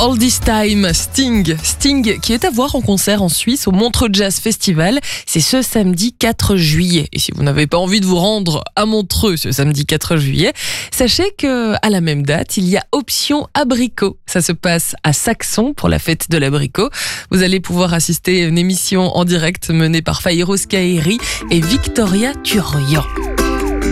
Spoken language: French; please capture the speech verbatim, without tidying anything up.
All This Time, Sting. Sting qui est à voir en concert en Suisse au Montreux Jazz Festival. C'est ce samedi quatre juillet. Et si vous n'avez pas envie de vous rendre à Montreux ce samedi quatre juillet, sachez que à la même date, il y a Option Abricot. Ça se passe à Saxon pour la fête de l'abricot. Vous allez pouvoir assister à une émission en direct menée par Fairouz Kaheri et Victoria Turian.